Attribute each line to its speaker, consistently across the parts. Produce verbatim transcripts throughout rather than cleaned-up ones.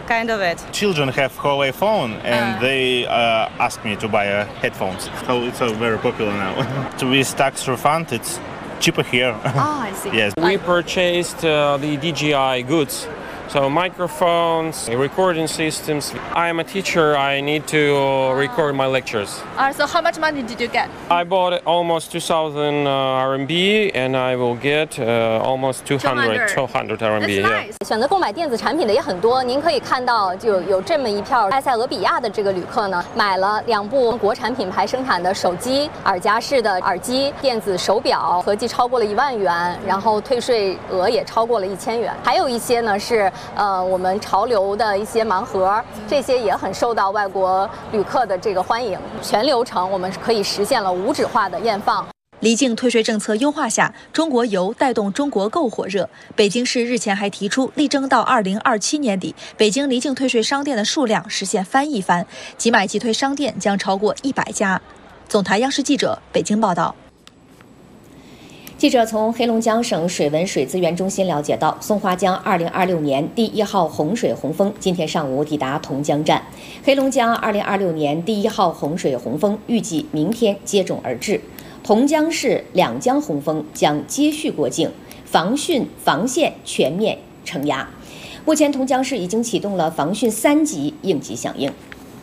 Speaker 1: kind of it.
Speaker 2: Children have Huawei phone, and uh. they uh, asked me to buy a headphones. So it's uh, very popular now. With tax refund, it's cheaper here.
Speaker 1: Ah, I see.
Speaker 2: Yes.
Speaker 3: We purchased uh, the D J I goods. So microphones, recording systems. I am a teacher. I need to record my lectures.
Speaker 1: Uh, so how much money did you get?
Speaker 3: I bought almost two thousand uh, R M B, and I will get uh, almost two hundred, two hundred R M B.
Speaker 1: That's nice.
Speaker 4: 选择购买电子产品的也很多，您可以看到，就有这么一票埃塞俄比亚的这个旅客呢，买了两部国产品牌生产的手机、耳夹式的耳机、电子手表，合计超过了一万元，然后退税额也超过了一千元。还有一些呢是。 呃，我们潮流的一些盲盒，这些也很受到外国旅客的这个欢迎。全流程我们可以实现了无纸化的验放。
Speaker 5: 离境退税政策优化下，中国游带动中国购火热。北京市日前还提出，力争到二零二七年底，北京离境退税商店的数量实现翻一番，即买即退商店将超过一百家。总台央视记者北京报道。
Speaker 6: 记者从黑龙江省水文水资源中心了解到，松花江二零二六年第一号洪水洪峰今天上午抵达同江站，黑龙江二零二六年第一号洪水洪峰预计明天接踵而至，同江市两江洪峰将接续过境，防汛防限全面承压。目前，同江市已经启动了防汛三级应急响应。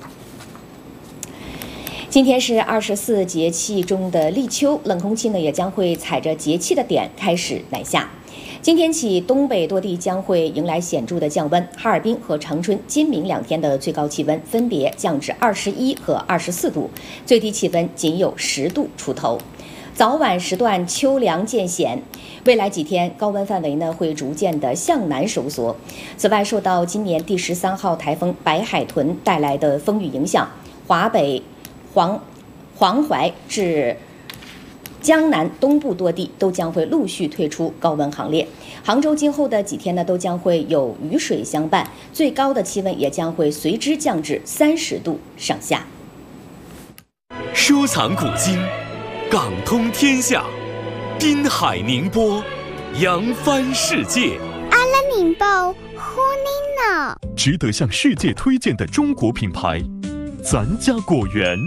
Speaker 6: 今天是二十四节气中的立秋，冷空气呢也将会踩着节气的点开始南下。今天起，东北多地将会迎来显著的降温，哈尔滨和长春今明两天的最高气温分别降至二十一和二十四度，最低气温仅有十度出头。早晚时段秋凉渐显，未来几天高温范围呢会逐渐的向南收缩。此外，受到今年第十三号台风白海豚带来的风雨影响，华北。 黄黄淮至江南东部多地都将会陆续退出高温行列。杭州今后的几天呢，都将会有雨水相伴，最高的气温也将会随之降至三十度上下。
Speaker 7: 收藏古今，港通天下，滨海宁波，扬帆世界。
Speaker 8: 阿拉宁报呼尼呢？
Speaker 7: 值得向世界推荐的中国品牌。 咱家果园，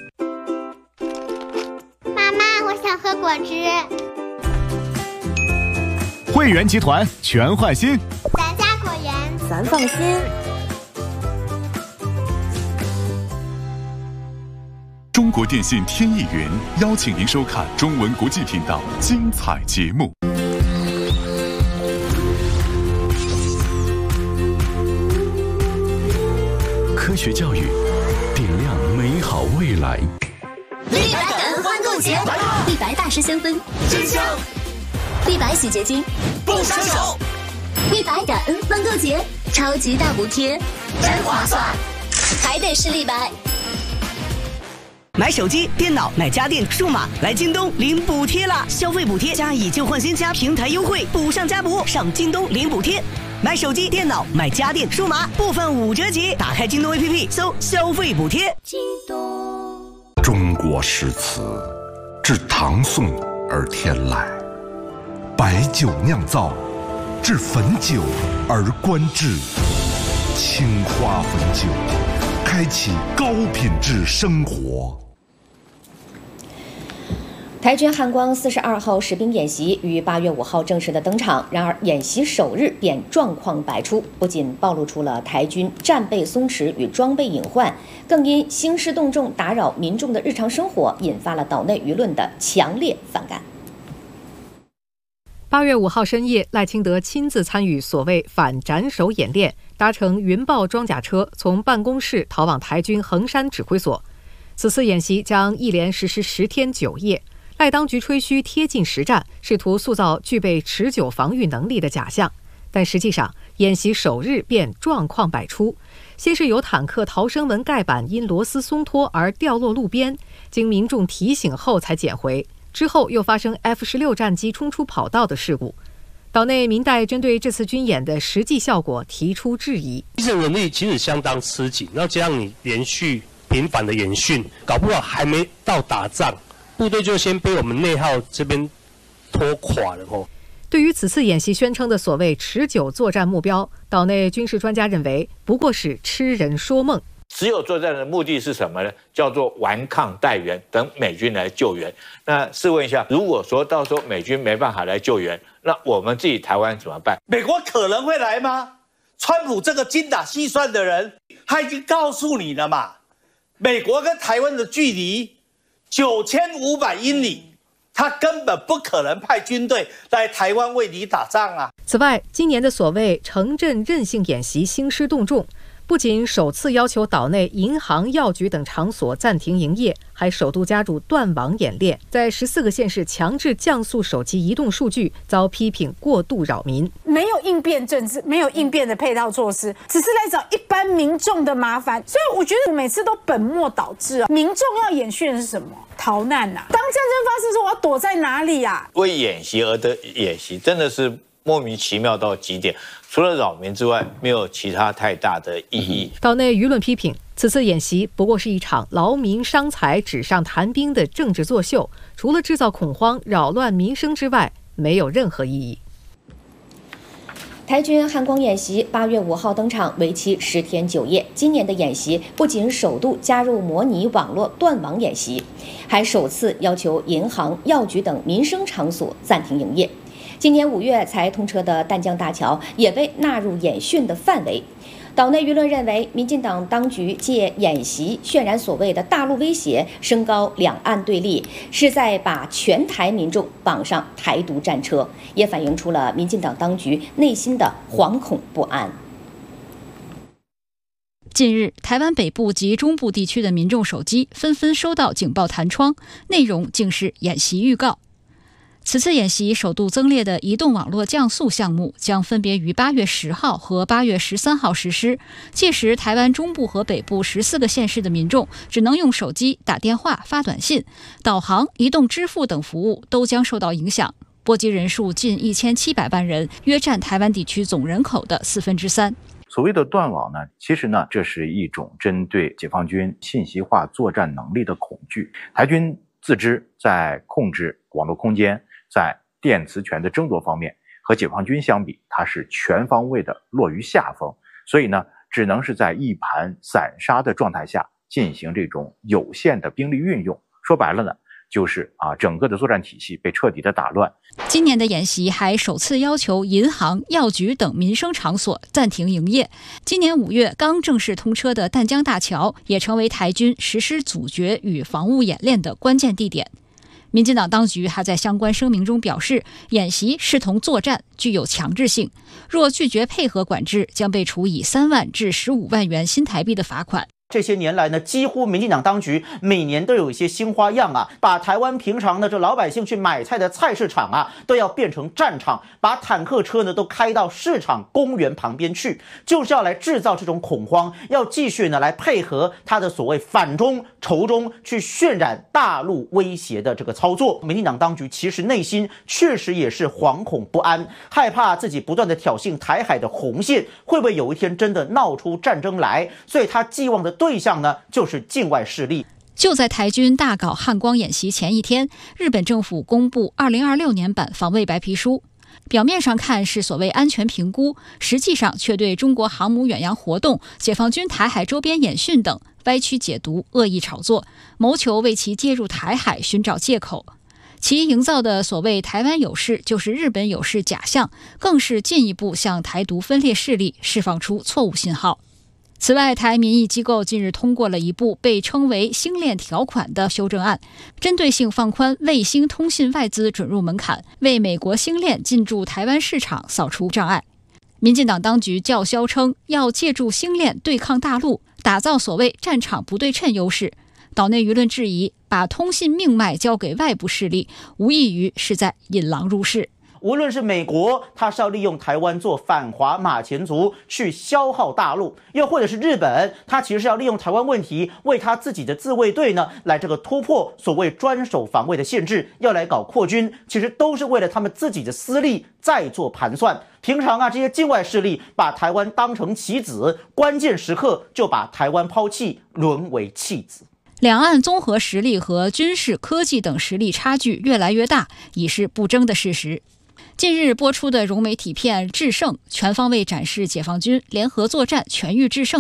Speaker 8: 妈妈，我想喝果汁。
Speaker 9: 汇源集团全换新，
Speaker 8: 咱家果园，
Speaker 4: 咱放心。
Speaker 7: 中国电信天翼云邀请您收看中文国际频道精彩节目。 科学教育，点亮美好未来。
Speaker 10: 立白感恩欢购节，立白大师香氛真香，立白洗洁精不杀手，立白感恩欢购节，超级大补贴，真划算，还得是立白。
Speaker 11: 买手机、电脑、买家电、数码，来京东领补贴啦！消费补贴加以旧换新加平台优惠，补上加补，上京东领补贴。 买手机、电脑、买家电、数码，部分五折起。打开京东 A P P， 搜消费补贴。
Speaker 8: 京东。
Speaker 12: 中国诗词，自唐宋而天来；白酒酿造，至汾酒而观致。青花汾酒，开启高品质生活。
Speaker 6: 台军汉光四十二号实兵演习于八月五号正式的登场，然而演习首日便状况百出，不仅暴露出了台军战备松弛与装备隐患，更因兴师动众打扰民众的日常生活，引发了岛内舆论的强烈反感。
Speaker 13: 八月五号深夜，赖清德亲自参与所谓反斩首演练，搭乘云豹装甲车从办公室逃往台军横山指挥所。此次演习将一连实施十天九夜。 赖当局吹嘘贴近实战，试图塑造具备持久防御能力的假象，但实际上演习首日便状况百出。先是有坦克逃生门盖板因螺丝松脱而掉落路边，经民众提醒后才捡回。之后又发生 F 十六战机冲出跑道的事故。岛内民代针对这次军演的实际效果提出质疑。
Speaker 14: 精神能力其实相当吃紧，那这样你连续频繁的演训，搞不好还没到打仗。 部队就先被我们内耗这边拖垮了哦。
Speaker 13: 对于此次演习宣称的所谓持久作战目标，岛内军事专家认为不过是痴人说梦。
Speaker 15: 持久作战的目的是什么呢？叫做顽抗待援，等美军来救援。那试问一下，如果说到时候美军没办法来救援，那我们自己台湾怎么办？
Speaker 16: 美国可能会来吗？川普这个精打细算的人，他已经告诉你了嘛，美国跟台湾的距离九千五百英里。他根本不可能派军队来台湾为你打仗啊！
Speaker 13: 此外，今年的所谓城镇韧性演习兴师动众，不仅首次要求岛内银行、药局等场所暂停营业，还首度加入断网演练，在十四个县市强制降速手机移动数据，遭批评过度扰民。
Speaker 17: 没有应变政治，没有应变的配套措施，只是来找一般民众的麻烦。所以我觉得每次都本末倒置啊！民众要演训的是什么？逃难呐、啊！当战争发生时，我要躲在哪里呀、啊？
Speaker 15: 为演习而的演习，真的是莫名其妙到极点。除了扰民之外，没有其他太大的意义。
Speaker 13: 岛内舆论批评，此次演习不过是一场劳民伤财、纸上谈兵的政治作秀，除了制造恐慌、扰乱民生之外，没有任何意义。
Speaker 6: 台军汉光演习八月五号登场，为期十天九夜。今年的演习不仅首度加入模拟网络断网演习，还首次要求银行、药局等民生场所暂停营业。今年五月才通车的淡江大桥也被纳入演训的范围。岛内舆论认为，民进党当局借演习渲染所谓的大陆威胁，升高两岸对立，是在把全台民众绑上台独战车，也反映出了民进党当局内心的惶恐不安。
Speaker 18: 近日，台湾北部及中部地区的民众手机纷纷收到警报弹窗，内容竟是演习预告。此次演习首度增列的移动网络降速项目将分别于八月十号和八月十三号实施。届时，台湾中部和北部十四个县市的民众只能用手机打电话、发短信、导航、移动支付等服务都将受到影响，波及人数近一千七百万人，约占台湾地区总人口的四分之三。
Speaker 19: 所谓的断网呢，其实呢，这是一种针对解放军信息化作战能力的恐惧。台军自知在控制网络空间、在电磁权的争夺方面和解放军相比，它是全方位的落于下风，所以呢，只能是在一盘散沙的状态下进行这种有限的兵力运用。说白了呢，就是啊，整个的作战体系被彻底的打乱。
Speaker 18: 今年的演习还首次要求银行、药局等民生场所暂停营业。今年五月刚正式通车的淡江大桥，也成为台军实施阻绝与防务演练的关键地点。民进党当局还在相关声明中表示，演习视同作战，具有强制性，若拒绝配合管制，将被处以三万至十五万元新台币的罚款。
Speaker 20: 这些年来呢，几乎民进党当局每年都有一些新花样啊，把台湾平常呢这老百姓去买菜的菜市场啊，都要变成战场，把坦克车呢都开到市场公园旁边去，就是要来制造这种恐慌，要继续呢来配合他的所谓反中仇中，去渲染大陆威胁的这个操作。民进党当局其实内心确实也是惶恐不安，害怕自己不断的挑衅台海的红线会不会有一天真的闹出战争来，所以他寄望的对象呢，就是境外势力。
Speaker 18: 就在台军大搞汉光演习前一天，日本政府公布二零二六年版防卫白皮书，表面上看是所谓安全评估，实际上却对中国航母远洋活动、解放军台海周边演训等歪曲解读、恶意炒作，谋求为其介入台海寻找借口。其营造的所谓台湾有事就是日本有事假象，更是进一步向台独分裂势力释放出错误信号。此外，台民意机构近日通过了一部被称为星链条款的修正案，针对性放宽卫星通信外资准入门槛，为美国星链进驻台湾市场扫除障碍。民进党当局叫嚣称要借助星链对抗大陆，打造所谓战场不对称优势。岛内舆论质疑，把通信命脉交给外部势力，无异于是在引狼入室。
Speaker 20: 无论是美国，它是要利用台湾做反华马前卒去消耗大陆，又或者是日本，它其实是要利用台湾问题为他自己的自卫队呢来这个突破所谓专守防卫的限制，要来搞扩军，其实都是为了他们自己的私利在做盘算。平常啊，这些境外势力把台湾当成棋子，关键时刻就把台湾抛弃，沦为弃子。
Speaker 18: 两岸综合实力和军事、科技等实力差距越来越大，已是不争的事实。 近日播出的融媒体片《制胜》全方位展示解放军联合作战、全域制胜